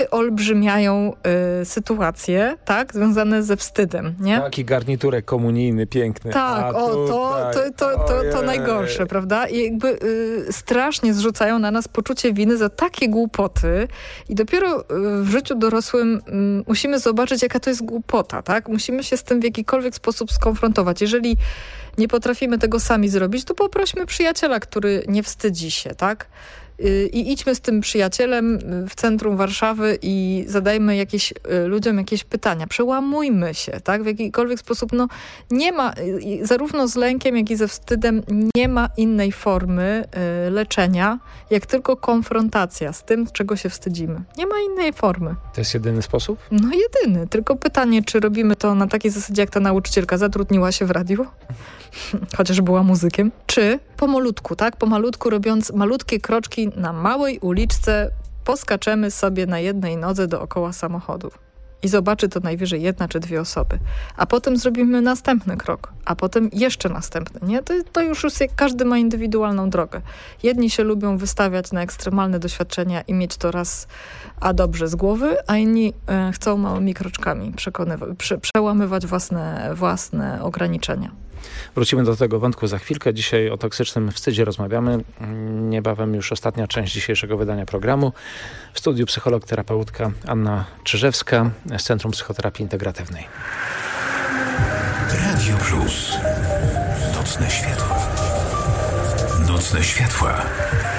olbrzymiają sytuacje, tak, związane ze wstydem, nie? Taki garniturek komunijny, piękny. Tak, to najgorsze, prawda? I jakby strasznie zrzucają na nas poczucie winy za takie głupoty i dopiero w życiu dorosłym musimy zobaczyć, jaka to jest głupota, tak? Musimy się z tym w jakikolwiek sposób skonfrontować. Jeżeli nie potrafimy tego sami zrobić, to poprośmy przyjaciela, który nie wstydzi się, tak? I idźmy z tym przyjacielem w centrum Warszawy i zadajmy ludziom jakieś pytania. Przełamujmy się, tak? W jakikolwiek sposób. No, nie ma, zarówno z lękiem, jak i ze wstydem, nie ma innej formy leczenia, jak tylko konfrontacja z tym, czego się wstydzimy. Nie ma innej formy. To jest jedyny sposób? No jedyny. Tylko pytanie, czy robimy to na takiej zasadzie, jak ta nauczycielka zatrudniła się w radiu, chociaż była muzykiem, czy pomalutku, tak? Pomalutku, robiąc malutkie kroczki na małej uliczce, poskaczemy sobie na jednej nodze dookoła samochodu. I zobaczy to najwyżej 1 czy 2 osoby. A potem zrobimy następny krok, a potem jeszcze następny. Nie? To już każdy ma indywidualną drogę. Jedni się lubią wystawiać na ekstremalne doświadczenia i mieć to raz dobrze z głowy, a inni chcą małymi kroczkami przełamywać własne ograniczenia. Wrócimy do tego wątku za chwilkę. Dzisiaj o toksycznym wstydzie rozmawiamy. Niebawem już ostatnia część dzisiejszego wydania programu. W studiu psycholog, terapeutka Anna Czyżewska z Centrum Psychoterapii Integratywnej. Radio Plus. Nocne światła. Nocne światła.